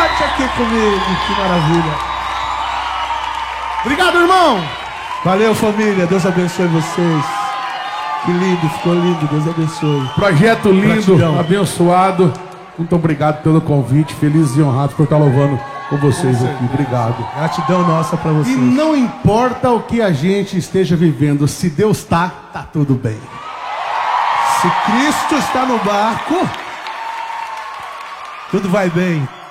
Cante aqui comigo, que maravilha. Obrigado, irmão. Valeu, família. Deus abençoe vocês. Que lindo, ficou lindo. Deus abençoe. Projeto lindo, Gratidão. abençoado. Muito obrigado pelo convite. Felizes e honrados por estar louvando com vocês aqui. Obrigado. Gratidão nossa pra vocês. E não importa o que a gente esteja vivendo, se Deus tá tudo bem. Se Cristo está no barco, tudo vai bem.